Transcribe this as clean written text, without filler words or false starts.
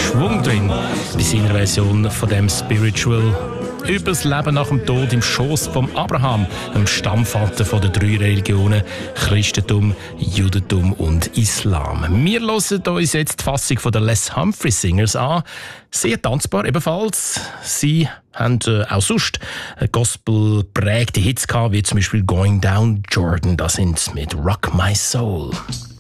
Schwung drin bei seiner Version von dem Spiritual über das Leben nach dem Tod im Schoß von Abraham, dem Stammvater der 3 Religionen, Christentum, Judentum und Islam. Wir hören uns jetzt die Fassung von der Les Humphrey Singers an. Sehr tanzbar ebenfalls. Sie haben auch sonst Gospel-prägte Hits gehabt, wie zum Beispiel Going Down Jordan. Da sind sie mit Rock My Soul.